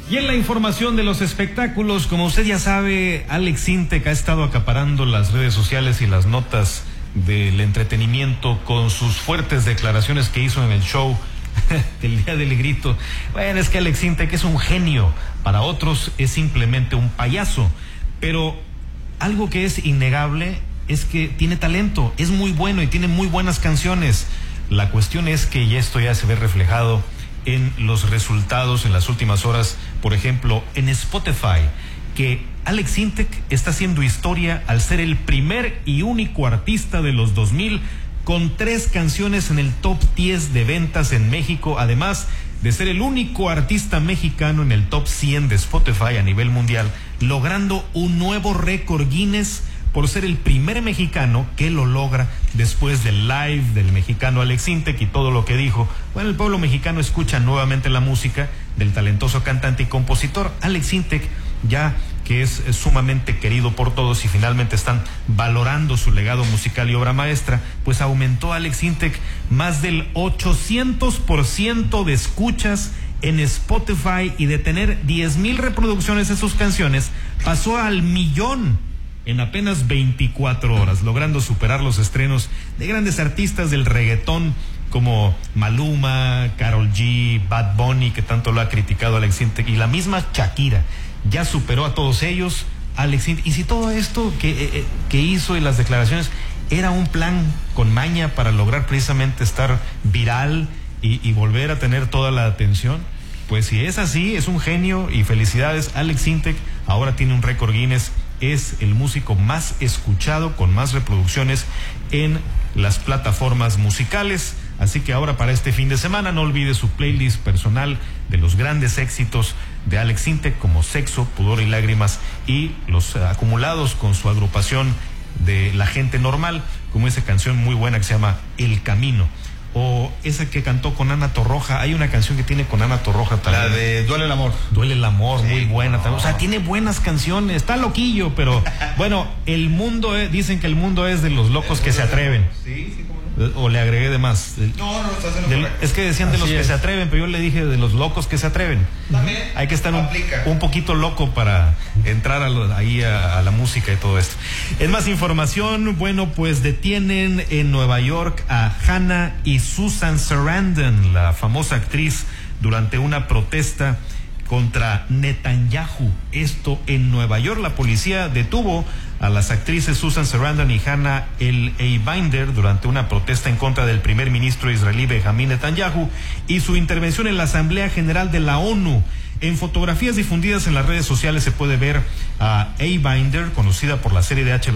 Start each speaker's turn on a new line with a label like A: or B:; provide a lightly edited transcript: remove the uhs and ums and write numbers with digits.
A: Y en la información de los espectáculos, como usted ya sabe, Alex Intec ha estado acaparando las redes sociales y las notas del entretenimiento con sus fuertes declaraciones que hizo en el show del Día del Grito. Bueno, es que Alex Intec es un genio, para otros es simplemente un payaso, pero algo que es innegable es que tiene talento, es muy bueno y tiene muy buenas canciones. La cuestión es que esto ya se ve reflejado en los resultados en las últimas horas, por ejemplo, en Spotify, que Alex Intec está haciendo historia al ser el primer y único artista de los 2000 con 3 canciones en el top 10 de ventas en México, además de ser el único artista mexicano en el top 100 de Spotify a nivel mundial, logrando un nuevo récord Guinness por ser el primer mexicano que lo logra después del live del mexicano Alex Intec y todo lo que dijo. Bueno, el pueblo mexicano escucha nuevamente la música del talentoso cantante y compositor Alex Intec, ya que es sumamente querido por todos y finalmente están valorando su legado musical y obra maestra, pues aumentó Alex Intec más del 800% de escuchas en Spotify, y de tener 10,000 reproducciones de sus canciones pasó al 1,000,000 en apenas 24 horas, logrando superar los estrenos de grandes artistas del reggaetón como Maluma, Karol G, Bad Bunny, que tanto lo ha criticado Alex Intec, y la misma Shakira. Ya superó a todos ellos Alex Intec. Y si todo esto que hizo y las declaraciones era un plan con maña para lograr precisamente estar viral y volver a tener toda la atención, pues si es así, es un genio y felicidades. Alex Intec ahora tiene un récord Guinness, es el músico más escuchado con más reproducciones en las plataformas musicales. Así que ahora, para este fin de semana, no olvide su playlist personal de los grandes éxitos de Alex Intec, como Sexo, Pudor y Lágrimas, y los acumulados con su agrupación de La Gente Normal, como esa canción muy buena que se llama El Camino, o esa que cantó con Ana Torroja. Hay una canción que tiene con Ana Torroja también,
B: la de Duele el Amor.
A: Duele el Amor, sí, muy buena también.
B: No.
A: O sea, tiene buenas canciones, está loquillo, pero bueno, el mundo dicen que el mundo es de los locos que se atreven.
B: Sí, cómo no.
A: O le agregué de más.
B: No, estás en lo
A: es que decían de los que se atreven, pero yo le dije de los locos que se atreven.
B: También
A: hay que estar un poquito loco para entrar ahí a la música y todo esto. En más información, bueno, pues detienen en Nueva York a Hannah y Susan Sarandon, la famosa actriz, durante una protesta contra Netanyahu. Esto en Nueva York. La policía detuvo a las actrices Susan Sarandon y Hannah El-Eibinder durante una protesta en contra del primer ministro israelí Benjamín Netanyahu y su intervención en la Asamblea General de la ONU. En fotografías difundidas en las redes sociales se puede ver a Eibinder, conocida por la serie de HBO